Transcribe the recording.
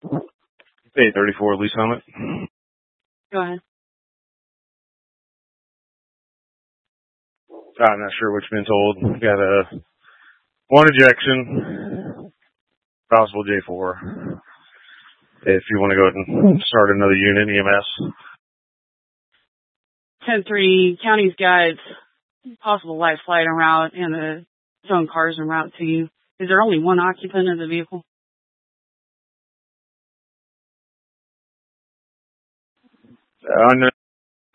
Hey, 34 Lee Summit. Go ahead. I'm not sure which been told. Got one ejection, possible J4. If you want to go ahead and start another unit, EMS. 10-3, county's got possible life flight en route and the zone cars en route to you. Is there only one occupant of the vehicle? I know